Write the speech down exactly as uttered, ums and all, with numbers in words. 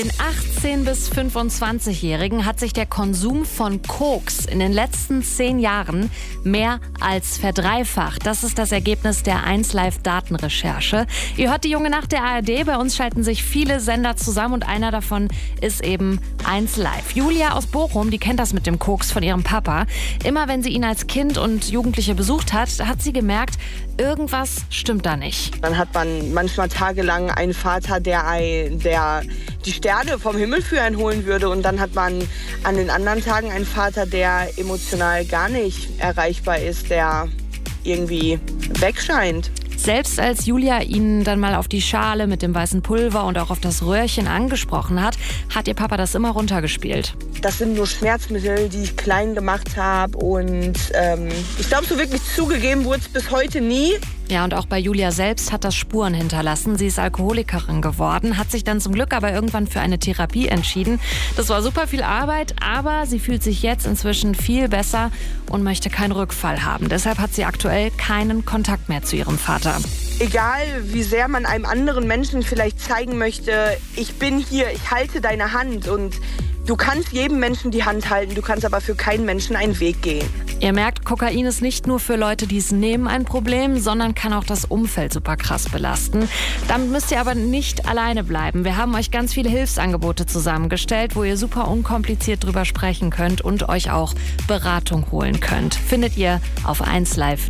Den achtzehn- bis fünfundzwanzigjährigen hat sich der Konsum von Koks in den letzten zehn Jahren mehr als verdreifacht. Das ist das Ergebnis der eins Live-Datenrecherche. Ihr hört die Junge Nacht der A R D. Bei uns schalten sich viele Sender zusammen und einer davon ist eben eins Live. Julia aus Bochum, die kennt das mit dem Koks von ihrem Papa. Immer wenn sie ihn als Kind und Jugendliche besucht hat, hat sie gemerkt, irgendwas stimmt da nicht. Dann hat man manchmal tagelang einen Vater, der, ein, der die Sterne vom Himmel für einen holen würde. Und dann hat man an den anderen Tagen einen Vater, der emotional gar nicht erreichbar ist, der irgendwie wegscheint. Selbst als Julia ihn dann mal auf die Schale mit dem weißen Pulver und auch auf das Röhrchen angesprochen hat, hat ihr Papa das immer runtergespielt. Das sind nur Schmerzmittel, die ich klein gemacht habe. Und ähm, ich glaube, so wirklich zugegeben wurde es bis heute nie. Ja, und auch bei Julia selbst hat das Spuren hinterlassen. Sie ist Alkoholikerin geworden, hat sich dann zum Glück aber irgendwann für eine Therapie entschieden. Das war super viel Arbeit, aber sie fühlt sich jetzt inzwischen viel besser und möchte keinen Rückfall haben. Deshalb hat sie aktuell keinen Kontakt mehr zu ihrem Vater. Egal, wie sehr man einem anderen Menschen vielleicht zeigen möchte, ich bin hier, ich halte deine Hand und du kannst jedem Menschen die Hand halten, du kannst aber für keinen Menschen einen Weg gehen. Ihr merkt, Kokain ist nicht nur für Leute, die es nehmen, ein Problem, sondern kann auch das Umfeld super krass belasten. Damit müsst ihr aber nicht alleine bleiben. Wir haben euch ganz viele Hilfsangebote zusammengestellt, wo ihr super unkompliziert drüber sprechen könnt und euch auch Beratung holen könnt. Findet ihr auf eins live